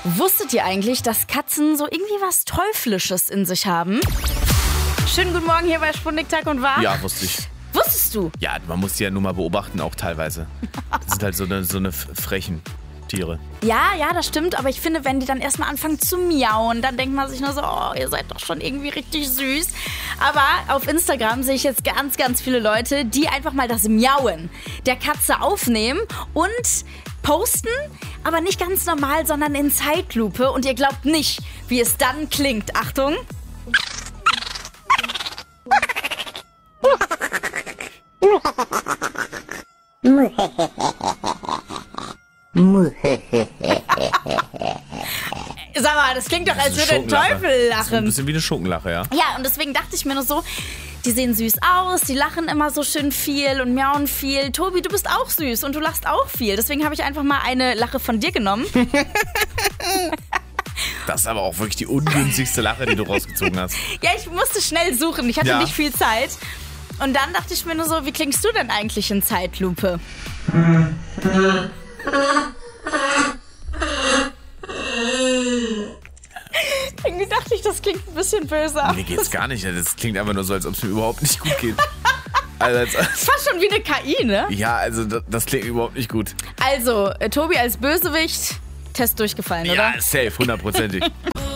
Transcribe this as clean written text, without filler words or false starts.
Wusstet ihr eigentlich, dass Katzen so irgendwie was Teuflisches in sich haben? Schönen guten Morgen hier bei Sputnik Tag und Wahr. Ja, wusste ich. Wusstest du? Ja, man muss die ja nur mal beobachten, auch teilweise. Das sind halt so eine frechen Tiere. Ja, das stimmt, aber ich finde, wenn die dann erstmal anfangen zu miauen, dann denkt man sich nur so, oh, ihr seid doch schon irgendwie richtig süß. Aber auf Instagram sehe ich jetzt ganz, ganz viele Leute, die einfach mal das Miauen der Katze aufnehmen und posten, aber nicht ganz normal, sondern in Zeitlupe. Und ihr glaubt nicht, wie es dann klingt. Achtung! Sag mal, das klingt doch, als würde ein Teufel Das ist ein lachen. bisschen wie eine Schunkenlache, ja. Ja, und deswegen dachte ich mir nur so, die sehen süß aus, die lachen immer so schön viel und miauen viel. Tobi, du bist auch süß und du lachst auch viel. Deswegen habe ich einfach mal eine Lache von dir genommen. Das ist aber auch wirklich die ungünstigste Lache, die du rausgezogen hast. Ja, ich musste schnell suchen, ich hatte Ja. nicht viel Zeit. Und dann dachte ich mir nur so, wie klingst du denn eigentlich in Zeitlupe? Irgendwie dachte ich, das klingt ein bisschen böse. Mir geht's gar nicht. Das klingt einfach nur so, als ob es mir überhaupt nicht gut geht. Also, Fast schon wie eine KI, ne? ja, also das klingt überhaupt nicht gut. Also, Tobi als Bösewicht, Test durchgefallen, oder? Ja, safe, 100%.